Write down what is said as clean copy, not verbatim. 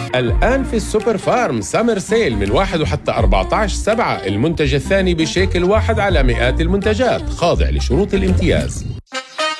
الآن في السوبر فارم سامر سيل من 1 وحتى 14/7، المنتج الثاني بشيكل واحد على مئات المنتجات، خاضع لشروط الامتياز.